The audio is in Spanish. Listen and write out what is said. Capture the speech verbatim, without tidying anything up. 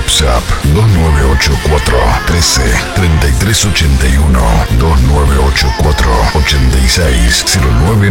WhatsApp dos nueve ocho cuatro trece treinta y tres ochenta y uno, dos nueve ocho cuatro ochenta y seis cero nueve